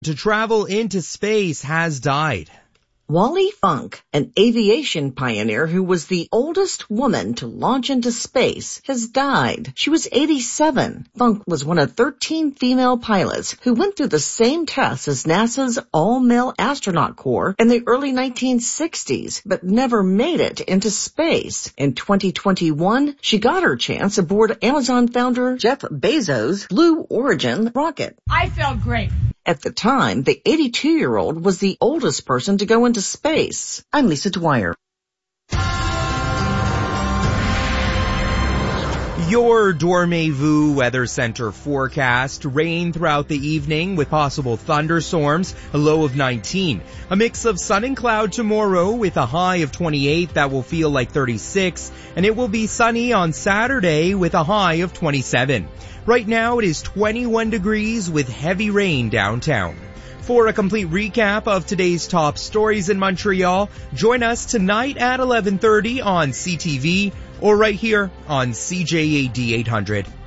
to travel into space has died. Wally Funk, an aviation pioneer who was the oldest woman to launch into space, has died. She was 87. Funk was one of 13 female pilots who went through the same tests as NASA's all-male astronaut corps in the early 1960s, but never made it into space. In 2021, she got her chance aboard Amazon founder Jeff Bezos' Blue Origin rocket. I felt great. At the time, the 82-year-old was the oldest person to go into space. I'm Lisa Dwyer. Your Dormez-vous Weather Center forecast: rain throughout the evening with possible thunderstorms, a low of 19. A mix of sun and cloud tomorrow with a high of 28 that will feel like 36. And it will be sunny on Saturday with a high of 27. Right now it is 21 degrees with heavy rain downtown. For a complete recap of today's top stories in Montreal, join us tonight at 11:30 on CTV or right here on CJAD 800.